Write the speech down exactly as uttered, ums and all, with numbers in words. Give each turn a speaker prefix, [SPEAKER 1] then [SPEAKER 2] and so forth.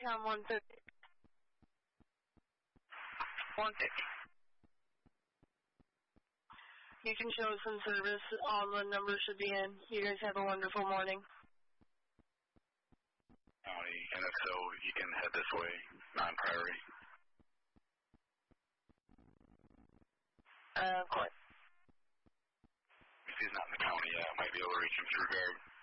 [SPEAKER 1] Town one fifty.
[SPEAKER 2] one fifty.
[SPEAKER 1] You can show us some service. All the numbers should be in. You guys have a wonderful morning.
[SPEAKER 3] County, and if so, you can head this way, non-priority.
[SPEAKER 1] Uh, of course.
[SPEAKER 3] If he's not in the county, yeah, I might be able to reach him through guard.